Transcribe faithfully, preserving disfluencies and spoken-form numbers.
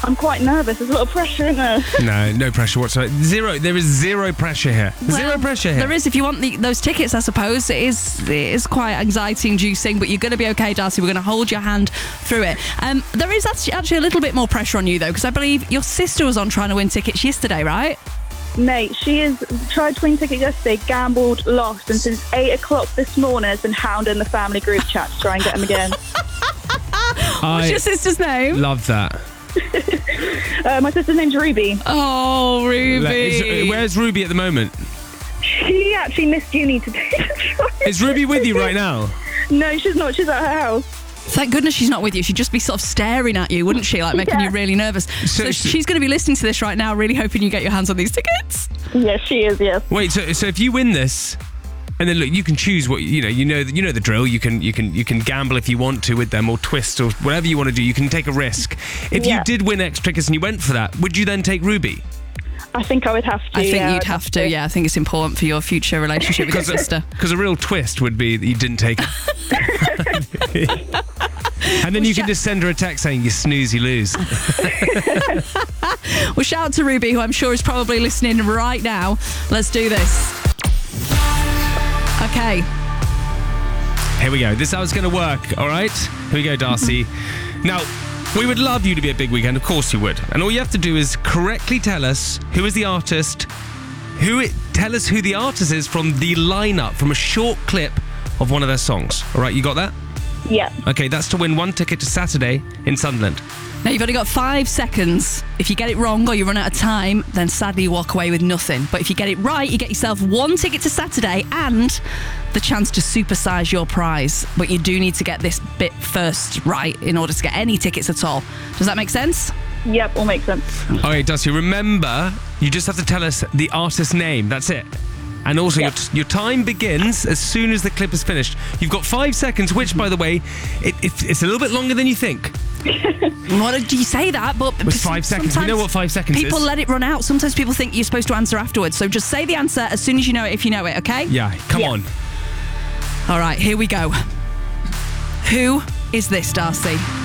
I'm quite nervous. There's a lot of pressure in there. No, no pressure whatsoever. Zero. There is zero pressure here. Well, zero pressure here. There is if you want the, those tickets, I suppose. It is, it is quite anxiety-inducing, but you're going to be okay, Darcy. We're going to hold your hand through it. Um, there is actually a little bit more pressure on you, though, because I believe your sister was on trying to win tickets yesterday, right? Mate, she has tried to win tickets yesterday, gambled, lost, and since eight o'clock this morning has been hounding the family group chat to try and get them again. What's your sister's name? Love that. uh, my sister's name's Ruby. Oh, Ruby. Is, where's Ruby at the moment? She actually missed uni today. Is Ruby with you right now? No, she's not. She's at her house. Thank goodness she's not with you. She'd just be sort of staring at you, wouldn't she? Like making Yeah. you really nervous. So, So- she's going to be listening to this right now, really hoping you get your hands on these tickets. Yes, she is, yes. Wait, so so if you win this, and then look, you can choose what you know. You know, you know the drill. You can you can you can gamble if you want to with them, or twist, or whatever you want to do. You can take a risk. If Yeah. you did win X tickets and you went for that, would you then take Ruby? I think I would have to. I think yeah, you'd I'd have to, yeah. I think it's important for your future relationship with your sister. Because a real twist would be that you didn't take it. And then you can just send her a text saying, you snooze, you lose. Well, shout out to Ruby, who I'm sure is probably listening right now. Let's do this. Okay. Here we go. This is how it's going to work, all right? Here we go, Darcy. Now, we would love you to be at Big Weekend. Of course you would. And all you have to do is correctly tell us who is the artist, who it, tell us who the artist is from the lineup, from a short clip of one of their songs. All right, you got that? Yeah. Okay, that's to win one ticket to Saturday in Sunderland. Now, you've only got five seconds. If you get it wrong or you run out of time, then sadly you walk away with nothing. But if you get it right, you get yourself one ticket to Saturday and the chance to supersize your prize. But you do need to get this bit first right in order to get any tickets at all. Does that make sense? Yep, all makes sense. All right, Darcy, remember, you just have to tell us the artist's name. That's it. And also, Yep. your, your time begins as soon as the clip is finished. You've got five seconds, which, by the way, it, it, it's a little bit longer than you think. What do you say that? But It's five seconds. We know what five seconds people is. let it run out. Sometimes people think you're supposed to answer afterwards. So just say the answer as soon as you know it, if you know it, okay? Yeah, come Yeah. on. All right, here we go. Who is this, Darcy?